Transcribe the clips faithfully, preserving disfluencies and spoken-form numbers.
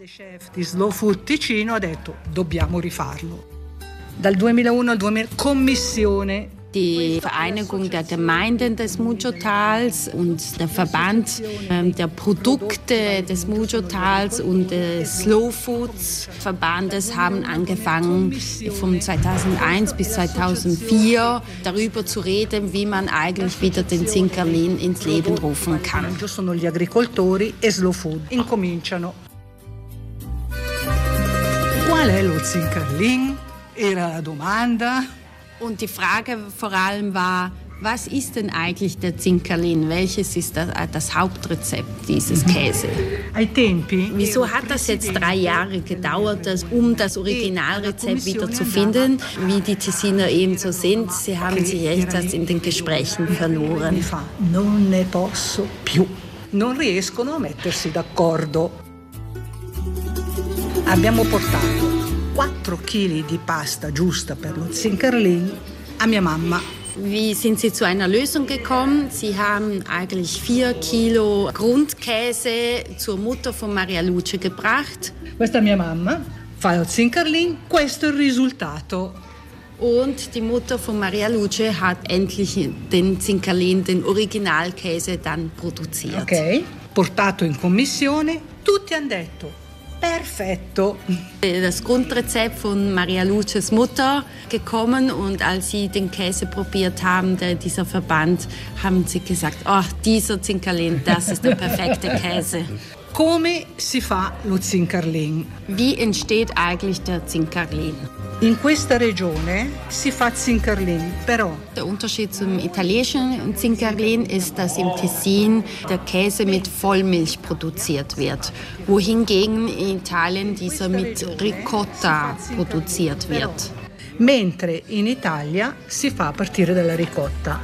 chef di Slow Food Ticino ha detto dobbiamo rifarlo. Dal duemilauno al duemila Commissione. Die Vereinigung der Gemeinden des Muggiotals und der Verband ähm, der Produkte des Muggiotals und des Slow Foods Verbandes haben angefangen, von zweitausendeins bis zweitausendvier darüber zu reden, wie man eigentlich wieder den Zinkerlin ins Leben rufen kann. Sono gli agricoltori e Slow Food incominciano. Qual è lo Zinkerlin? Era la domanda. Und die Frage vor allem war, was ist denn eigentlich der Zinkerlin? Welches ist das, das Hauptrezept dieses Käse? Wieso hat das jetzt drei Jahre gedauert, um das Originalrezept wieder zu finden? Wie die Tessiner eben so sind, sie haben sich echt in den Gesprächen verloren. Non ne posso più. Non riescono a mettersi d'accordo. Abbiamo portato quattro chili di pasta giusta per lo Zinkerlin a mia mamma. Wie sind Sie zu einer Lösung gekommen? Sie haben eigentlich vier Kilo Grundkäse zur Mutter von Maria Luce gebracht. Questa mia mamma fa lo Zinkerlin, questo è il risultato. Und die Mutter von Maria Luce hat endlich den Zinkerlin, den Originalkäse, dann produziert. Ok, portato in commissione, tutti hanno detto perfetto. Das Grundrezept von Maria Luces Mutter gekommen und als sie den Käse probiert haben, der, dieser Verband, haben sie gesagt, oh, dieser Zinkerlin, das ist der perfekte Käse. Come si fa lo Zinkerlin? Wie entsteht eigentlich der Zinkerlin? In questa regione si fa Zinkerlin, però. Der Unterschied zum italienischen Zinkerlin ist, dass im Tessin der Käse mit Vollmilch produziert wird, wohingegen in Italien dieser mit Ricotta produziert wird. Mentre in Italia si fa a partire dalla ricotta.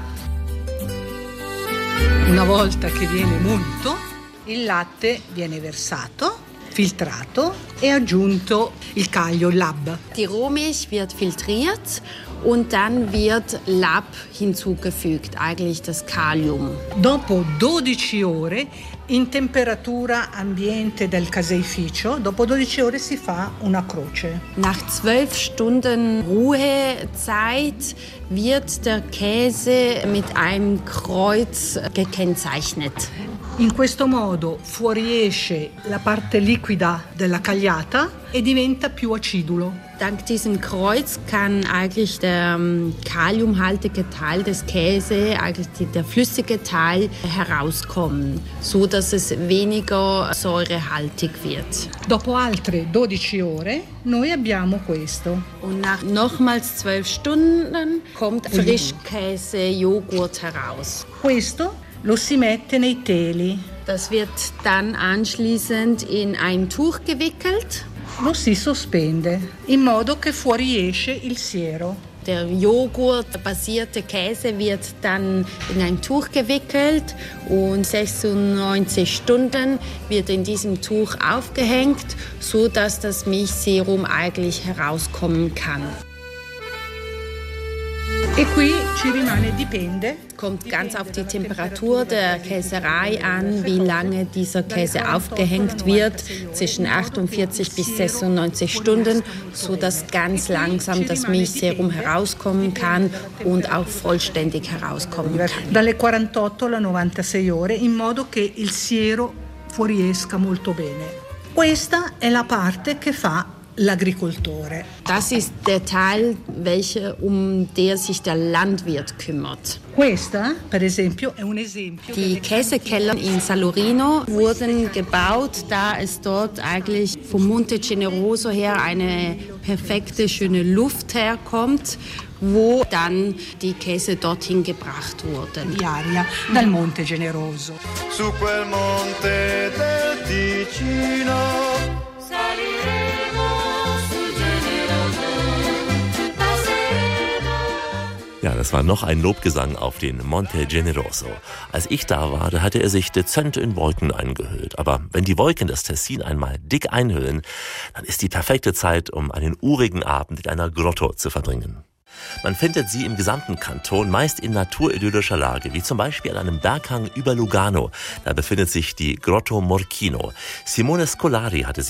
Una volta che viene munto, il latte viene versato, filtrato e aggiunto il caglio, il Lab. Die Rohmilch wird filtriert und dann wird Lab hinzugefügt, eigentlich das Kalium. Dopo dodici ore in temperatura ambiente del caseificio, dopo dodici ore si fa una croce. Nach zwölf Stunden Ruhezeit wird der Käse mit einem Kreuz gekennzeichnet. In questo modo fuoriesce la parte liquida della cagliata e diventa più acidulo. Dank diesem Kreuz kann eigentlich der um, kaliumhaltige Teil des Käse, eigentlich der flüssige Teil, herauskommen, so dass es weniger säurehaltig wird. Dopo altre dodici ore noi abbiamo questo. Und nach nochmals zwölf Stunden kommt Frischkäse, Joghurt heraus. Questo lo si mette nei teli. Das wird dann anschließend in ein Tuch gewickelt. Lo si sospende in modo che fuoriesce il siero. Der Joghurt-basierte Käse wird dann in ein Tuch gewickelt und sechsundneunzig Stunden wird in diesem Tuch aufgehängt, so dass das Milchserum eigentlich herauskommen kann. E qui ci rimane, dipende. Kommt ganz auf die Temperatur der Käserei an, wie lange dieser Käse aufgehängt wird, zwischen achtundvierzig bis sechsundneunzig Stunden, sodass ganz langsam das Milchserum herauskommen kann und auch vollständig herauskommen kann. Dalle quarantotto alla novantasei ore, in modo che il siero fuoriesca molto bene. Questa è la parte che fa l'agricoltore. Das ist der Teil, welcher, um der sich der Landwirt kümmert. Questa, per esempio, è un esempio. Die Käsekeller in Salorino wurden gebaut, da es dort eigentlich vom Monte Generoso her eine perfekte, schöne Luft herkommt, wo dann die Käse dorthin gebracht wurden. Die aria dal Monte Generoso. Su quel monte del Ticino. Ja, das war noch ein Lobgesang auf den Monte Generoso. Als ich da war, da hatte er sich dezent in Wolken eingehüllt. Aber wenn die Wolken das Tessin einmal dick einhüllen, dann ist die perfekte Zeit, um einen urigen Abend in einer Grotto zu verbringen. Man findet sie im gesamten Kanton, meist in naturidyllischer Lage, wie zum Beispiel an einem Berghang über Lugano. Da befindet sich die Grotto Morchino. Simone Scolari hatte